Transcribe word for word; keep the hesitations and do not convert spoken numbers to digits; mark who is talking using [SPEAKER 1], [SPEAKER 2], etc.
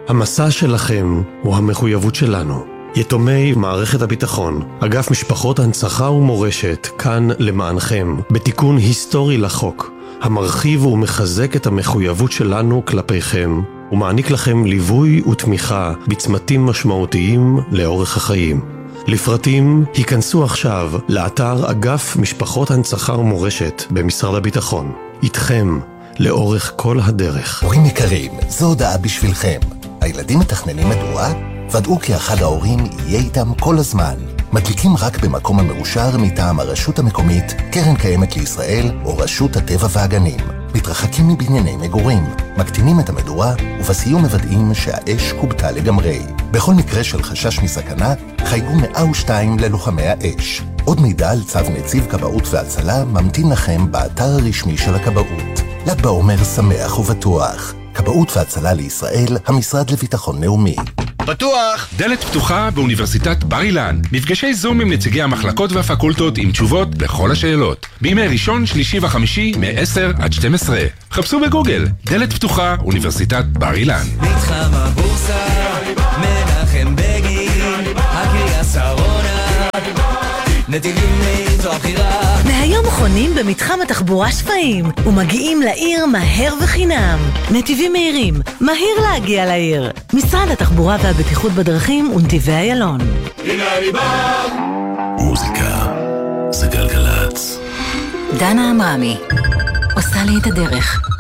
[SPEAKER 1] המסע שלכם הוא המחויבות שלנו. יתומי מערכת הביטחון, אגף משפחות הנצחה ומורשת, כאן למענכם, בתיקון היסטורי לחוק, המרחיב ומחזק את המחויבות שלנו כלפיכם, ומעניק לכם ליווי ותמיכה בצמתים משמעותיים לאורך החיים. לפרטים, היכנסו עכשיו לאתר אגף משפחות הנצחה ומורשת במשרד הביטחון. איתכם, לאורך כל הדרך.
[SPEAKER 2] הורים יקרים, זו הודעה בשבילכם. הילדים מתכננים מדוע? ודאו כי אחד ההורים יהיה איתם כל הזמן. מדליקים רק במקום המאושר מטעם הרשות המקומית, קרן קיימת לישראל או רשות הטבע והגנים. מתרחקים מבנייני מגורים, מקטינים את המדורה ובסיום מוודאים שהאש קובטה לגמרי. בכל מקרה של חשש מסכנה, חייגו מאה ושתיים ללוחמי האש. עוד מידע על צו נציב כבאות והצלה ממתין לכם באתר הרשמי של הכבאות. ל"ג בעומר שמח ובטוח. כבאות והצלה לישראל, המשרד לביטחון לאומי.
[SPEAKER 3] פתוח!
[SPEAKER 4] דלת פתוחה באוניברסיטת בר אילן. מפגשי זום עם נציגי המחלקות והפקולטות עם תשובות לכל השאלות. בימי ראשון, שלישי וחמישי, מ-עשר עד שתים עשרה. חפשו בגוגל, דלת פתוחה, אוניברסיטת בר אילן.
[SPEAKER 5] מתחם הבורסה, מנחם בגין, הקריה שרונה, נתיבים מאיזו הבחירה.
[SPEAKER 6] מהיום חונים במתחם התחבורה שפיים ומגיעים לעיר מהר וחינם. נתיבים מהירים, מהיר להגיע לעיר. משרד התחבורה והבטיחות בדרכים ונתיבי איילון.
[SPEAKER 3] הנה אני בא!
[SPEAKER 7] מוזיקה זה גלגלץ.
[SPEAKER 8] דנה אמרמי עושה לי את הדרך.